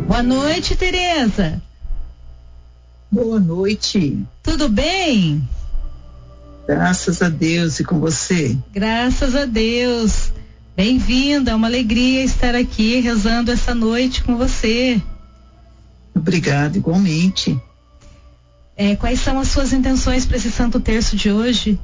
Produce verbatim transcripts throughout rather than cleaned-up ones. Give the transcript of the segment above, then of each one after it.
Boa noite, Tereza. Boa noite. Tudo bem? Graças a Deus, e com você? Graças a Deus. Bem-vinda, é uma alegria estar aqui rezando essa noite com você. Obrigado, igualmente. É, quais são as suas intenções para esse Santo Terço de hoje?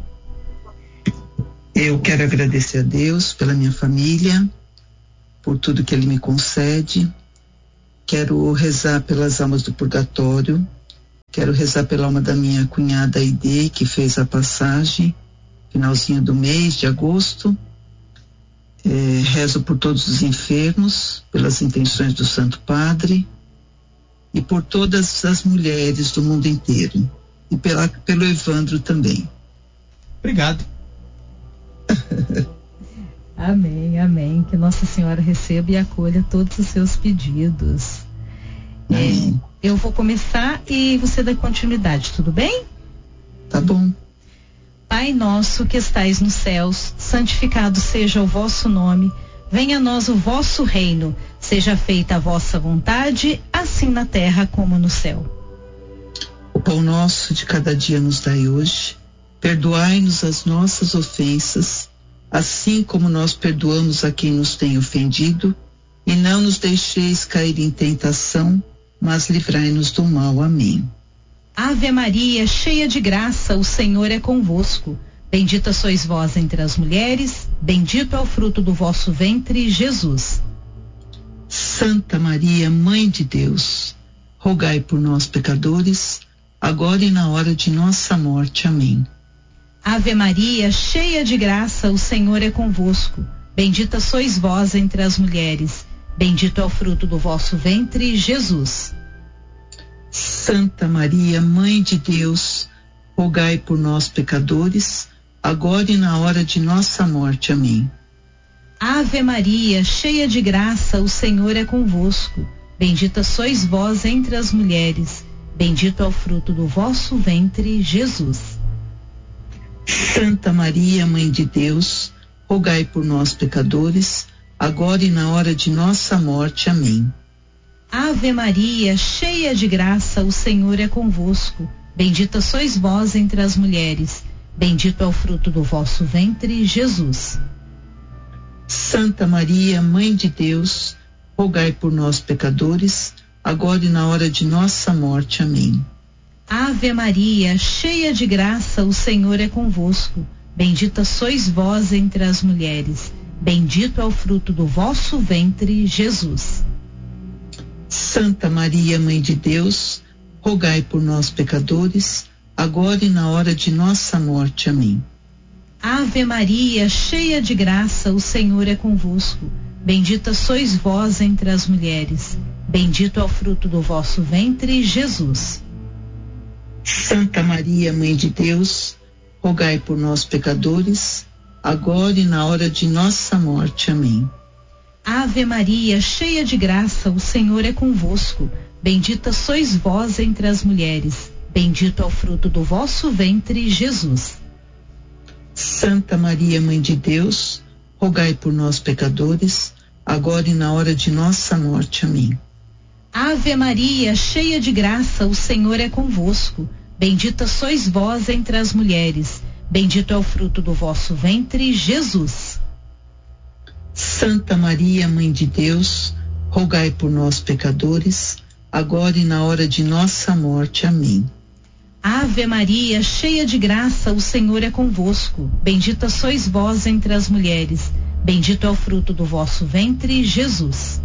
Eu quero agradecer a Deus pela minha família, por tudo que Ele me concede. Quero rezar pelas almas do purgatório. Quero rezar pela alma da minha cunhada Aide, que fez a passagem, finalzinho do mês de agosto. É, rezo por todos os enfermos, pelas intenções do Santo Padre e por todas as mulheres do mundo inteiro. E pela, pelo Evandro também. Obrigado. Amém, amém. Que Nossa Senhora receba e acolha todos os seus pedidos. É, eu vou começar e você dá continuidade, tudo bem? Tá bom. Pai nosso que estais nos céus, santificado seja o vosso nome, venha a nós o vosso reino, seja feita a vossa vontade, assim na terra como no céu. O pão nosso de cada dia nos dai hoje, perdoai-nos as nossas ofensas, assim como nós perdoamos a quem nos tem ofendido, e não nos deixeis cair em tentação, mas livrai-nos do mal. Amém. Ave Maria, cheia de graça, o Senhor é convosco. Bendita sois vós entre as mulheres, bendito é o fruto do vosso ventre, Jesus. Santa Maria, Mãe de Deus, rogai por nós, pecadores, agora e na hora de nossa morte. Amém. Ave Maria, cheia de graça, o Senhor é convosco. Bendita sois vós entre as mulheres, bendito é o fruto do vosso ventre, Jesus. Santa Maria, Mãe de Deus, rogai por nós, pecadores, agora e na hora de nossa morte. Amém. Ave Maria, cheia de graça, o Senhor é convosco. Bendita sois vós entre as mulheres, bendito é o fruto do vosso ventre, Jesus. Santa Maria, Mãe de Deus, rogai por nós, pecadores, agora e na hora de nossa morte. Amém. Ave Maria, cheia de graça, o Senhor é convosco. Bendita sois vós entre as mulheres, bendito é o fruto do vosso ventre, Jesus. Santa Maria, Mãe de Deus, rogai por nós, pecadores, agora e na hora de nossa morte. Amém. Ave Maria, cheia de graça, o Senhor é convosco. Bendita sois vós entre as mulheres, bendito é o fruto do vosso ventre, Jesus. Santa Maria, Mãe de Deus, rogai por nós, pecadores, agora e na hora de nossa morte. Amém. Ave Maria, cheia de graça, o Senhor é convosco. Bendita sois vós entre as mulheres, bendito é o fruto do vosso ventre, Jesus. Santa Maria, Mãe de Deus, rogai por nós, pecadores, agora e na hora de nossa morte. Amém. Ave Maria, cheia de graça, o Senhor é convosco. Bendita sois vós entre as mulheres, bendito é o fruto do vosso ventre, Jesus. Santa Maria, Mãe de Deus, rogai por nós, pecadores, agora e na hora de nossa morte. Amém. Ave Maria, cheia de graça, o Senhor é convosco. Bendita sois vós entre as mulheres, bendito é o fruto do vosso ventre, Jesus. Santa Maria, Mãe de Deus, rogai por nós, pecadores, agora e na hora de nossa morte. Amém. Ave Maria, cheia de graça, o Senhor é convosco. Bendita sois vós entre as mulheres, bendito é o fruto do vosso ventre, Jesus.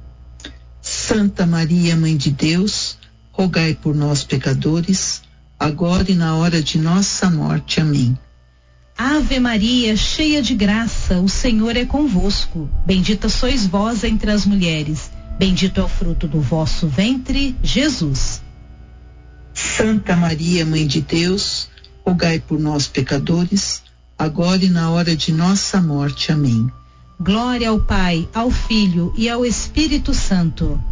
Santa Maria, Mãe de Deus, rogai por nós, pecadores, agora e na hora de nossa morte. Amém. Ave Maria, cheia de graça, o Senhor é convosco. Bendita sois vós entre as mulheres, bendito é o fruto do vosso ventre, Jesus. Santa Maria, Mãe de Deus, rogai por nós, pecadores, agora e na hora de nossa morte. Amém. Glória ao Pai, ao Filho e ao Espírito Santo.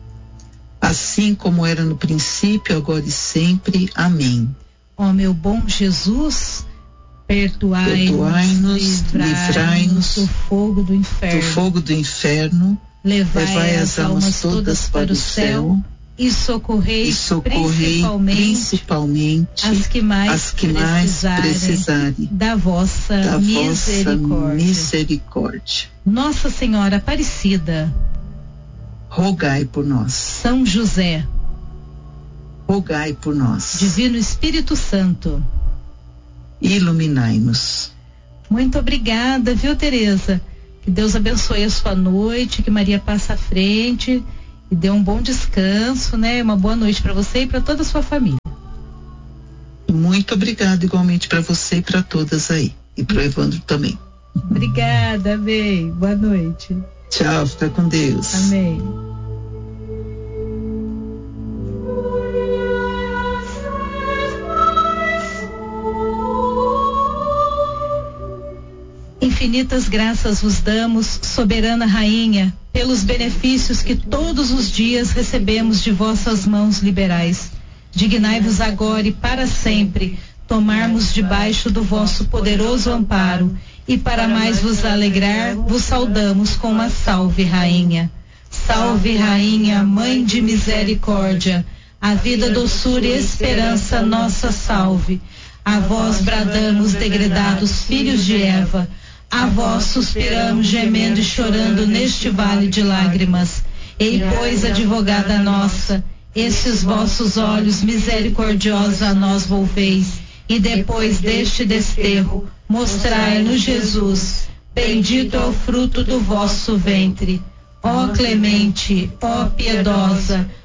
Assim como era no princípio, agora e sempre. Amém. Ó meu bom Jesus, perdoai-nos, perdoai-nos, livrai-nos livrai-nos do fogo do inferno, do fogo do inferno, levai, levai as almas todas para o céu e socorrei, e socorrei principalmente, principalmente as que mais, as que mais precisarem, precisarem da vossa da misericórdia. Vossa misericórdia. Nossa Senhora Aparecida, rogai por nós. São José, rogai por nós. Divino Espírito Santo, iluminai-nos. Muito obrigada, viu, Tereza? Que Deus abençoe a sua noite, que Maria passe à frente e dê um bom descanso, né? Uma boa noite para você e para toda a sua família. Muito obrigada, igualmente para você e para todas aí. E para o Evandro também. Obrigada, amém. Boa noite. Tchau, fica com Deus. Amém. Infinitas graças vos damos, soberana rainha, pelos benefícios que todos os dias recebemos de vossas mãos liberais. Dignai-vos agora e para sempre tomarmos debaixo do vosso poderoso amparo, e para mais vos alegrar, vos saudamos com uma salve, rainha. Salve, rainha, mãe de misericórdia, a vida, doçura e esperança nossa salve. A vós bradamos, degredados filhos de Eva, a vós suspiramos, gemendo e chorando neste vale de lágrimas. Ei, pois, advogada nossa, estes vossos olhos misericordiosos a nós volveis, e depois deste desterro, mostrai-nos Jesus, bendito é o fruto do vosso ventre. Ó clemente, ó piedosa,